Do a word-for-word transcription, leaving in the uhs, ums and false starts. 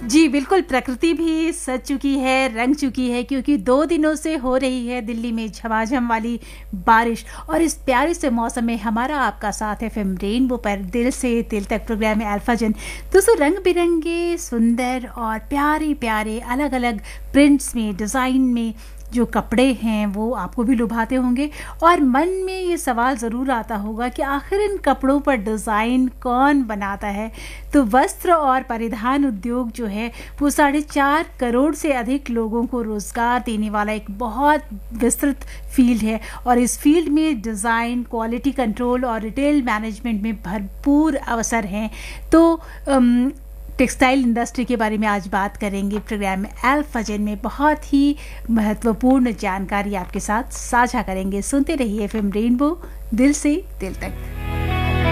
जी, बिल्कुल, प्रकृति भी सज चुकी है, रंग चुकी है, क्योंकि दो दिनों से हो रही है दिल्ली में झमाझम वाली बारिश। और इस प्यारे से मौसम में हमारा आपका साथ एफएम रेनबो पर दिल से दिल तक प्रोग्राम है अल्फा जन। दोस्तों, रंग-बिरंगे, सुंदर और प्यारे-प्यारे अलग-अलग प्रिंट्स में, डिज़ाइन में जो कपड़े हैं वो आपको भी लुभाते होंगे और मन में ये सवाल ज़रूर आता होगा कि आखिर इन कपड़ों पर डिज़ाइन कौन बनाता है। तो वस्त्र और परिधान उद्योग जो है वो साढ़े चार करोड़ से अधिक लोगों को रोज़गार देने वाला एक बहुत विस्तृत फील्ड है और इस फील्ड में डिज़ाइन, क्वालिटी कंट्रोल और रिटेल मैनेजमेंट में भरपूर अवसर हैं। तो अम, टेक्सटाइल इंडस्ट्री के बारे में आज बात करेंगे प्रोग्राम में अल्फा जन में। बहुत ही महत्वपूर्ण जानकारी आपके साथ साझा करेंगे। सुनते रहिए एफएम रेनबो, दिल से दिल तक।